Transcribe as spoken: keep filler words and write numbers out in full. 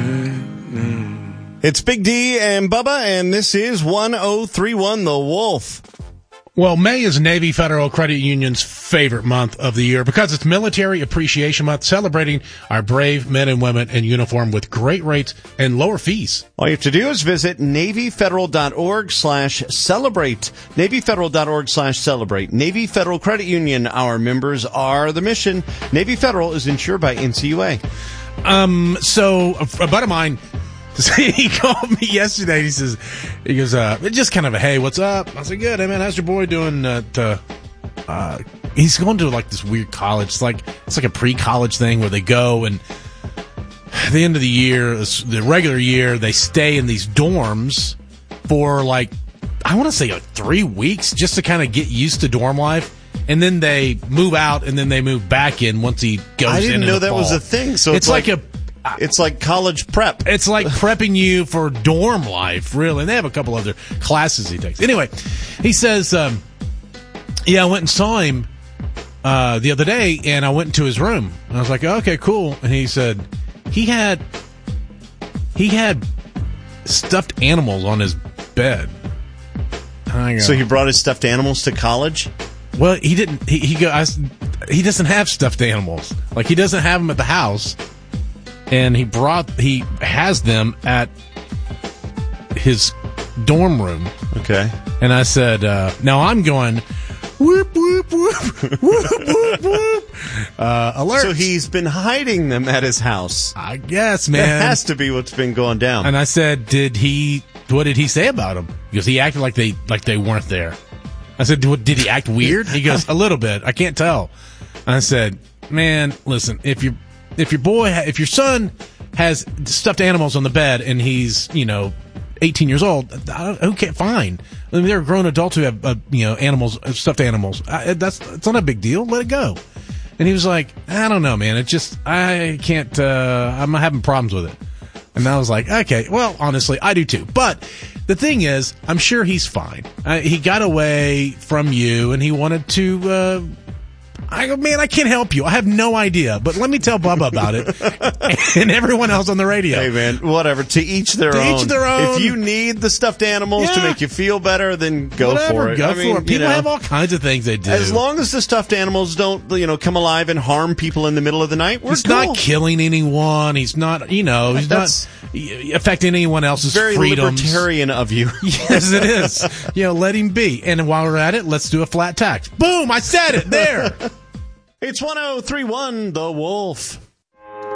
It's Big D and Bubba, and this is one oh three one The Wolf. Well, May is Navy Federal Credit Union's favorite month of the year because it's Military Appreciation Month, celebrating our brave men and women in uniform with great rates and lower fees. All you have to do is visit NavyFederal.org slash celebrate. NavyFederal.org slash celebrate. Navy Federal Credit Union, our members are the mission. Navy Federal is insured by N C U A. Um, so, a, a buddy of mine, he called me yesterday. He says, he goes, uh, just kind of a, hey, what's up? I said, good. Hey, man, how's your boy doing? At, uh, uh, he's going to like this weird college. It's like, it's like a pre-college thing where they go and at the end of the year, the regular year, they stay in these dorms for like, I want to say like three weeks just to kind of get used to dorm life. And then they move out and then they move back in once he goes in. I didn't in know the that fall. was a thing. So it's, it's like, like a, It's like college prep. It's like prepping you for dorm life, really. And they have a couple other classes he takes. Anyway, he says, um, yeah, I went and saw him uh, the other day, and I went into his room. And I was like, okay, cool. And he said he had he had stuffed animals on his bed. And I go, so he brought his stuffed animals to college? Well, he didn't. He, he, go, I, he doesn't have stuffed animals. Like, he doesn't have them at the house. And he brought, he has them at his dorm room. Okay. And I said, uh, now I'm going, whoop, whoop, whoop, whoop, whoop, whoop. Uh, alert. So he's been hiding them at his house. I guess, man. That has to be what's been going down. And I said, did he, what did he say about them? Because he acted like they, like they weren't there. I said, did he act weird? He goes, a little bit. I can't tell. And I said, man, listen, if you, If your boy, if your son has stuffed animals on the bed and he's, you know, eighteen years old, okay, fine. I mean, there are grown adults who have, uh, you know, animals, stuffed animals. I, that's, it's not a big deal. Let it go. And he was like, I don't know, man. It just, I can't, uh, I'm having problems with it. And I was like, okay, well, honestly, I do too. But the thing is, I'm sure he's fine. Uh, he got away from you and he wanted to, uh, I go, man, I can't help you. I have no idea. But let me tell Bubba about it and everyone else on the radio. Hey, man, whatever. To each their to own. each their own. If you need the stuffed animals yeah. to make you feel better, then go Whatever, for it. Go I for mean, it. People you know, have all kinds of things they do. As long as the stuffed animals don't, you know, come alive and harm people in the middle of the night, we're He's cool. not killing anyone. He's not, you know, he's That's not affecting anyone else's very freedoms. libertarian of you. Yes, it is. You know, let him be. And while we're at it, let's do a flat tax. Boom! I said it. There. It's one oh three one The Wolf.